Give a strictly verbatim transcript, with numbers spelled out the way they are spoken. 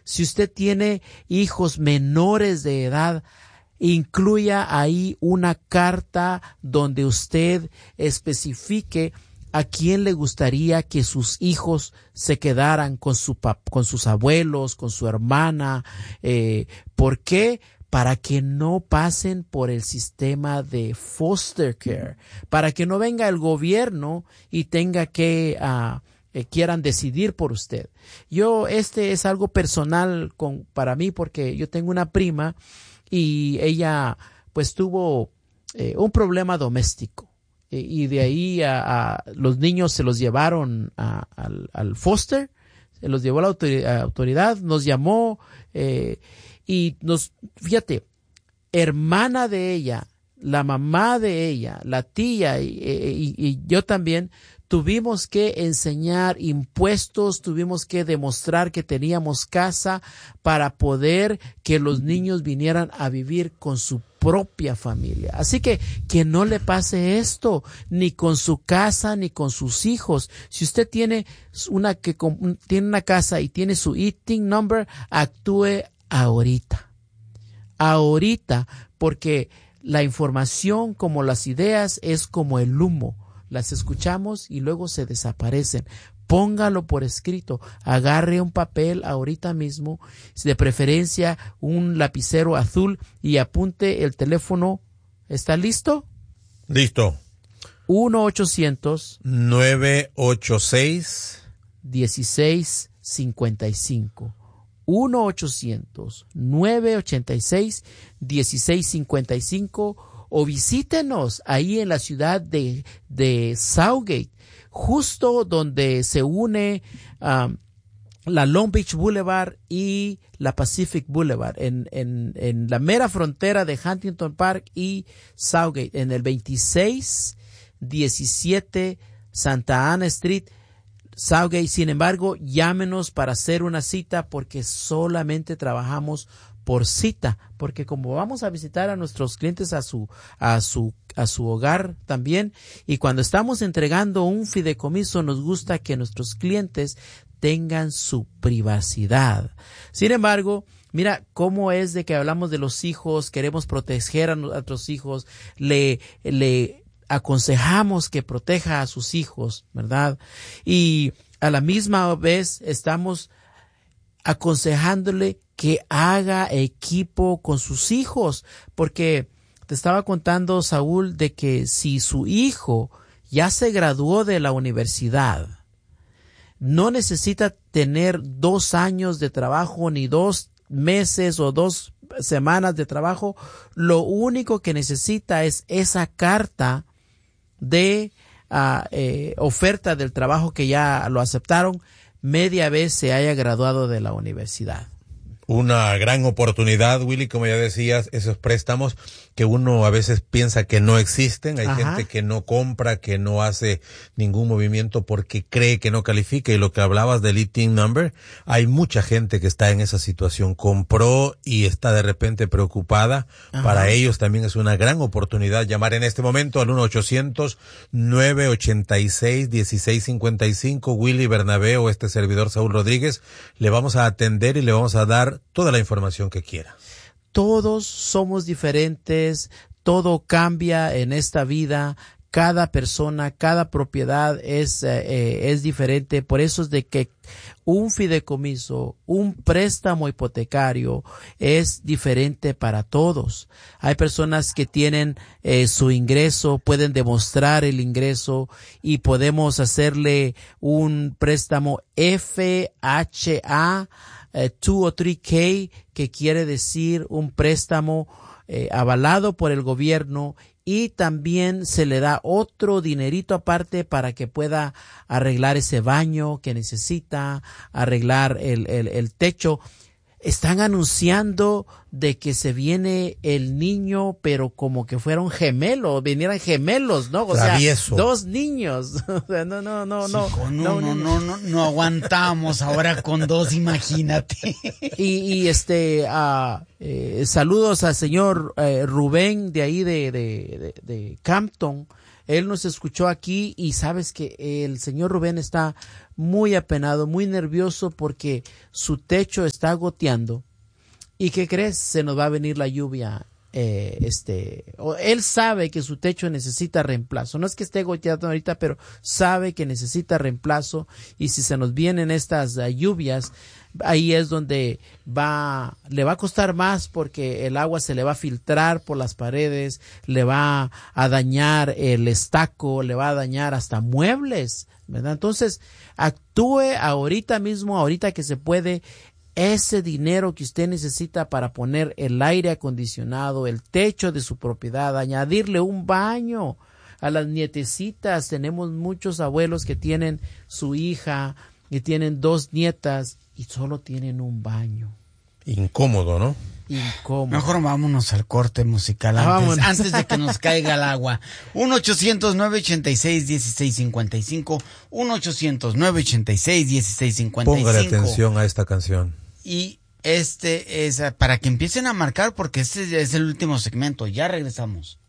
Si usted tiene hijos menores de edad, incluya ahí una carta donde usted especifique a quién le gustaría que sus hijos se quedaran con su pap- con sus abuelos, con su hermana. Eh, ¿Por qué? Para que no pasen por el sistema de foster care, para que no venga el gobierno y tenga que uh, eh, quieran decidir por usted. Yo, este es algo personal con, para mí, porque yo tengo una prima y ella pues tuvo eh, un problema doméstico. Y de ahí a, a los niños se los llevaron a, al, al foster, se los llevó la autoridad, autoridad nos llamó eh, y nos, fíjate, hermana de ella, la mamá de ella, la tía y, y, y yo también tuvimos que enseñar impuestos, tuvimos que demostrar que teníamos casa para poder que los niños vinieran a vivir con su propia familia. Así que que no le pase esto, ni con su casa, ni con sus hijos. Si usted tiene una que tiene una casa y tiene su I T I N number, actúe ahorita. Ahorita, porque la información, como las ideas, es como el humo. Las escuchamos y luego se desaparecen. Póngalo por escrito, agarre un papel ahorita mismo, de preferencia un lapicero azul y apunte el teléfono. ¿Está listo? Listo. uno ochocientos nueve ochenta y seis dieciséis cincuenta y cinco. uno ochocientos nueve ochenta y seis dieciséis cincuenta y cinco o visítenos ahí en la ciudad de, de Southgate, justo donde se une um, la Long Beach Boulevard y la Pacific Boulevard, en, en, en la mera frontera de Huntington Park y Southgate, en el veintiséis diecisiete Santa Ana Street, Southgate. Sin embargo, llámenos para hacer una cita, porque solamente trabajamos por cita, porque como vamos a visitar a nuestros clientes a su a su a su hogar también, y cuando estamos entregando un fideicomiso nos gusta que nuestros clientes tengan su privacidad. Sin embargo, mira cómo es de que hablamos de los hijos, queremos proteger a nuestros hijos, le le aconsejamos que proteja a sus hijos, ¿verdad? Y a la misma vez estamos aconsejándole que haga equipo con sus hijos, porque te estaba contando, Saúl, de que si su hijo ya se graduó de la universidad, no necesita tener dos años de trabajo, ni dos meses o dos semanas de trabajo. Lo único que necesita es esa carta de uh, eh, oferta del trabajo que ya lo aceptaron, media vez se haya graduado de la universidad. Una gran oportunidad, Willy, como ya decías, esos préstamos que uno a veces piensa que no existen. Hay Ajá. gente que no compra, que no hace ningún movimiento porque cree que no califica. Y lo que hablabas del I T I N number, hay mucha gente que está en esa situación. Compró y está de repente preocupada. Ajá. Para ellos también es una gran oportunidad llamar en este momento al uno ochocientos nueve ochenta y seis dieciséis cincuenta y cinco. Willy Bernabé o este servidor Saúl Rodríguez le vamos a atender y le vamos a dar toda la información que quiera. Todos somos diferentes, todo cambia en esta vida, cada persona, cada propiedad es, eh, es diferente. Por eso es de que un fideicomiso, un préstamo hipotecario es diferente para todos. Hay personas que tienen eh, su ingreso, pueden demostrar el ingreso y podemos hacerle un préstamo F H A Uh, dos o tres K, que quiere decir un préstamo eh, avalado por el gobierno, y también se le da otro dinerito aparte para que pueda arreglar ese baño que necesita, arreglar el, el, el techo. Están anunciando de que se viene el niño, pero como que fueron gemelos, vinieran gemelos, ¿no? O Travieso. sea, dos niños. O sea, no, no, no, no, Hijo, no, no, no, no, no, no aguantamos ahora con dos, imagínate. Y, y este, uh, eh, saludos al señor eh, Rubén de ahí de, de, de, de Campton, él nos escuchó aquí y sabes que el señor Rubén está muy apenado, muy nervioso porque su techo está goteando. ¿Y qué crees? Se nos va a venir la lluvia. Eh, este, él sabe que su techo necesita reemplazo. No es que esté goteando ahorita, pero sabe que necesita reemplazo. Y si se nos vienen estas uh, lluvias, ahí es donde va, le va a costar más porque el agua se le va a filtrar por las paredes, le va a dañar el estaco, le va a dañar hasta muebles, ¿verdad? Entonces, actúe ahorita mismo, ahorita que se puede. Ese dinero que usted necesita para poner el aire acondicionado, el techo de su propiedad, añadirle un baño a las nietecitas. Tenemos muchos abuelos que tienen su hija y tienen dos nietas y solo tienen un baño. Incómodo, ¿no? Incómodo. Mejor vámonos al corte musical antes, antes de que nos caiga el agua. uno ochocientos nueve ochenta y seis dieciséis cincuenta y cinco, uno ochocientos nueve ochenta y seis dieciséis cincuenta y cinco. Póngale atención a esta canción. Y este es para que empiecen a marcar porque este es el último segmento. Ya regresamos.